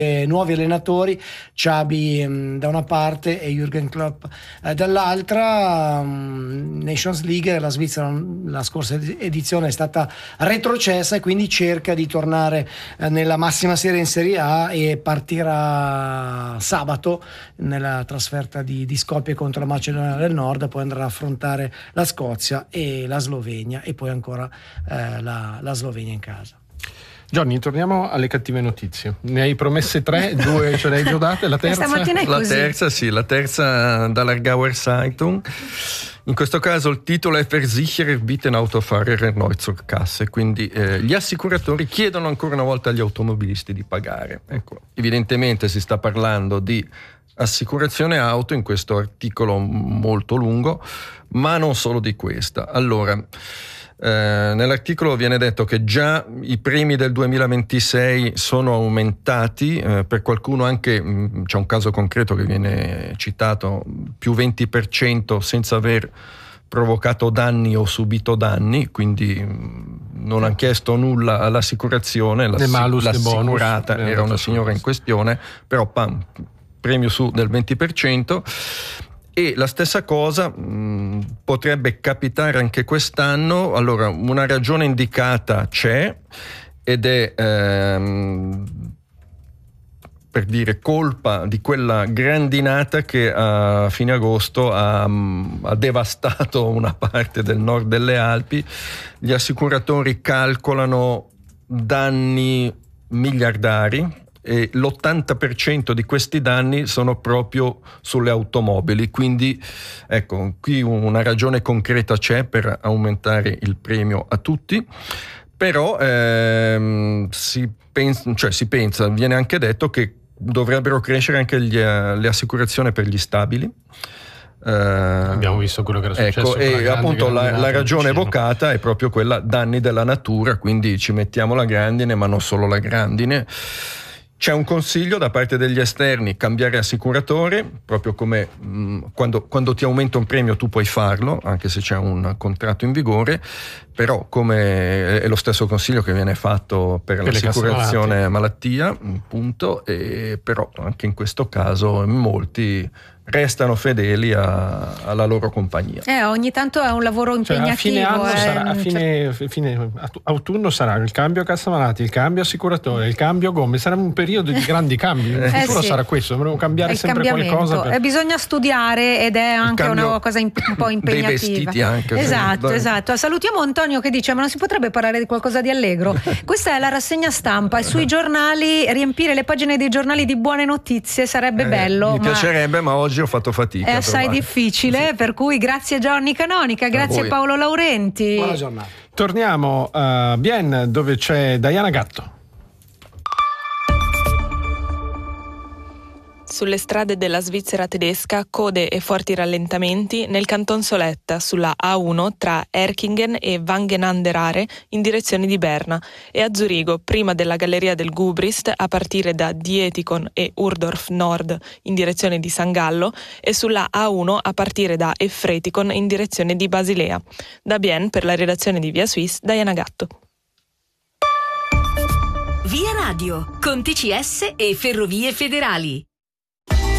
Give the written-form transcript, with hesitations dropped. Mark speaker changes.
Speaker 1: nuovi allenatori, Xabi da una parte e Jürgen Klopp dall'altra. Nations League, la Svizzera la scorsa edizione è stata retrocessa e quindi cerca di tornare nella massima serie in Serie A e partirà sabato nella trasferta di Skopje contro la Macedonia del Nord, poi andrà a affrontare la Scozia e la Slovenia e poi ancora la Slovenia in casa.
Speaker 2: Johnny, torniamo alle cattive notizie. Ne hai promesse 3, 2 ce le hai già date, la terza?
Speaker 3: La terza dall'Aargauer Zeitung. In questo caso il titolo è Versicherer bieten Autofahrer erneut zur Kasse, quindi gli assicuratori chiedono ancora una volta agli automobilisti di pagare. Ecco, evidentemente si sta parlando di assicurazione auto in questo articolo molto lungo, ma non solo di questa. Allora, nell'articolo viene detto che già i premi del 2026 sono aumentati, per qualcuno anche c'è un caso concreto che viene citato, più 20% senza aver provocato danni o subito danni, quindi non ha chiesto nulla all'assicurazione, l'assicurata era una signora in questione, però premio su del 20%. E la stessa cosa potrebbe capitare anche quest'anno. Allora, una ragione indicata c'è ed è per dire colpa di quella grandinata che a fine agosto ha devastato una parte del nord delle Alpi. Gli assicuratori calcolano danni miliardari e l'80% di questi danni sono proprio sulle automobili, quindi ecco, qui una ragione concreta c'è per aumentare il premio a tutti, però si pensa, viene anche detto che dovrebbero crescere anche le assicurazioni per gli stabili.
Speaker 2: Abbiamo visto quello che era successo,
Speaker 3: e appunto la ragione evocata è proprio quella danni della natura, quindi ci mettiamo la grandine, ma non solo la grandine. C'è un consiglio da parte degli esterni: cambiare assicuratore, proprio come quando ti aumenta un premio tu puoi farlo, anche se c'è un contratto in vigore, però come è lo stesso consiglio che viene fatto per l'assicurazione malattia, punto, e però anche in questo caso molti restano fedeli alla loro compagnia.
Speaker 4: Ogni tanto è un lavoro impegnativo.
Speaker 2: A fine autunno sarà il cambio cassamalati, il cambio assicuratore, il cambio gomme, sarà un periodo di grandi cambi. Il futuro sarà questo, dovremo cambiare sempre qualcosa.
Speaker 4: E bisogna studiare ed è anche una cosa un po' impegnativa.
Speaker 3: Dei vestiti anche.
Speaker 4: Esatto. Salutiamo Antonio che dice: ma non si potrebbe parlare di qualcosa di allegro? Questa è la rassegna stampa e sui giornali, riempire le pagine dei giornali di buone notizie sarebbe bello.
Speaker 3: Mi piacerebbe, ma oggi ho fatto fatica.
Speaker 4: È assai difficile, per cui grazie Johnny Canonica, grazie Paolo Laurenti.
Speaker 1: Buona giornata.
Speaker 2: Torniamo a Bienne, dove c'è Diana Gatto.
Speaker 5: Sulle strade della Svizzera tedesca, code e forti rallentamenti nel canton Soletta, sulla A1 tra Erkingen e Wangen an der Aare in direzione di Berna, e a Zurigo, prima della galleria del Gubrist, a partire da Dietikon e Urdorf Nord in direzione di San Gallo, e sulla A1 a partire da Effretikon in direzione di Basilea. Da Bienne, per la redazione di Via Suisse, Diana Gatto.
Speaker 6: Via Radio, con TCS e Ferrovie Federali.